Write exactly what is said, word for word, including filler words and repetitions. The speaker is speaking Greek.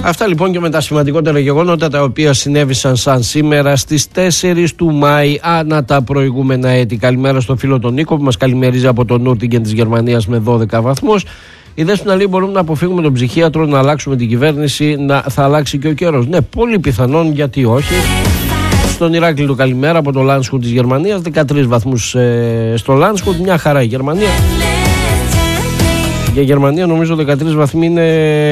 Αυτά λοιπόν και με τα σημαντικότερα γεγονότα τα οποία συνέβησαν σαν σήμερα στις τέσσερις του Μάη ανά τα προηγούμενα έτη. Καλημέρα στο φίλο τον Νίκο που μας καλημερίζει από το Νουρτιγκεν της Γερμανίας με δώδεκα βαθμούς. Η Δέσποινα λέει: μπορούμε να αποφύγουμε τον ψυχίατρο, να αλλάξουμε την κυβέρνηση, να θα αλλάξει και ο καιρός. Ναι, πολύ πιθανόν, γιατί όχι. Στον Ηράκλειο το καλημέρα από το Λάνσκουτ της Γερμανίας, δεκατρείς βαθμούς ε, στο Λάνσκουτ, μια χαρά η Γερμανία. Για Γερμανία νομίζω δεκατρείς βαθμοί είναι